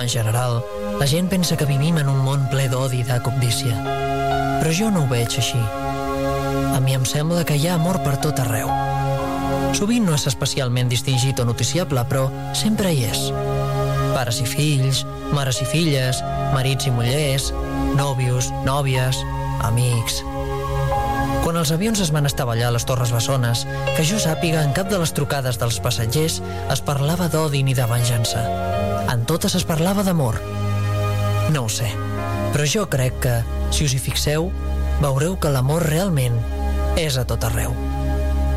En general, la gent pensa que vivim en un món ple d'odi i de cobdícia. Però jo no ho veig així. A mi em sembla que hi ha amor per tot arreu. Sovint no és especialment distingit o noticiable, però sempre hi és. Pares i fills, mares i filles, marits i mullers, nòvios, nòvies, amics. Quan els avions es van estavellar a les Torres Bessones, que jo sàpiga, en cap de les trucades dels passatgers es parlava d'odi ni de venjança. En totes es parlava d'amor. No ho sé, però jo crec que, si us hi fixeu, veureu que l'amor realment és a tot arreu.